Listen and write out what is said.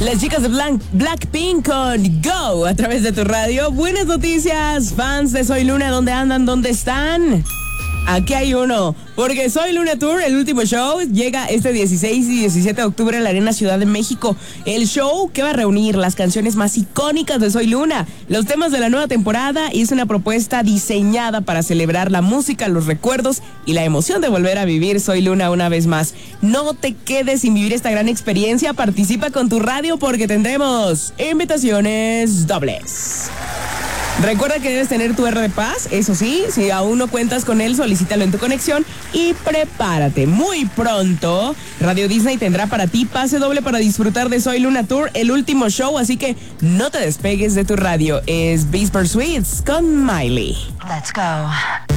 Las chicas de Blackpink con Go a través de tu radio. Buenas noticias, fans de Soy Luna. ¿Dónde andan? ¿Dónde están? Aquí hay uno, porque Soy Luna Tour, el último show, llega este 16 y 17 de octubre en la Arena Ciudad de México. El show que va a reunir las canciones más icónicas de Soy Luna, los temas de la nueva temporada, y es una propuesta diseñada para celebrar la música, los recuerdos y la emoción de volver a vivir Soy Luna una vez más. No te quedes sin vivir esta gran experiencia, participa con tu radio porque tendremos invitaciones dobles. Recuerda que debes tener tu R de Paz, eso sí, si aún no cuentas con él, solicítalo en tu conexión y prepárate. Muy pronto, Radio Disney tendrá para ti pase doble para disfrutar de Soy Luna Tour, el último show, así que no te despegues de tu radio. Es Beast Sweets con Miley. Let's go.